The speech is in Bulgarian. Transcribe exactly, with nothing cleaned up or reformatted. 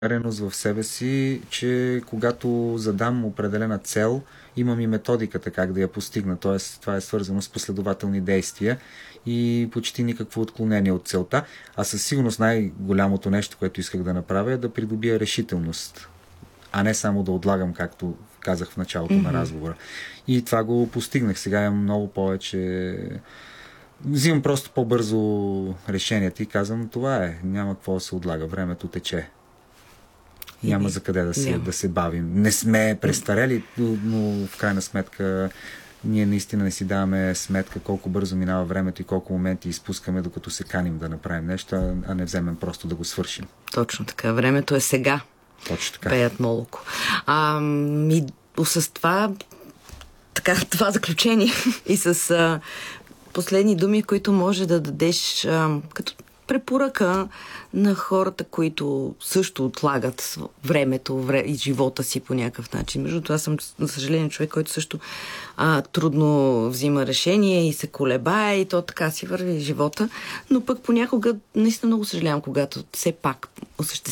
увереност в себе си, че когато задам определена цел, имам и методиката как да я постигна. Тоест, това е свързано с последователни действия и почти никакво отклонение от целта. А със сигурност най-голямото нещо, което исках да направя, е да придобия решителност, а не само да отлагам, както казах в началото mm-hmm. на разговора. И това го постигнах. Сега имам много повече... Взимам просто по-бързо решенията и казвам, това е. Няма какво да се отлага. Времето тече. Няма за къде да се, да се бавим. Не сме престарели, но в крайна сметка ние наистина не си даваме сметка колко бързо минава времето и колко моменти изпускаме, докато се каним да направим нещо, а не вземем просто да го свършим. Точно така. Времето е сега. Точно така. Пеят Молоко. А, и с това, така, това заключение и с а, последни думи, които може да дадеш а, като препоръка на хората, които също отлагат времето вре, и живота си по някакъв начин. Между това съм, за съжаление, човек, който също а, трудно взима решение и се колебае и то така си върви живота, но пък понякога наистина много съжалявам, когато все пак осъществявам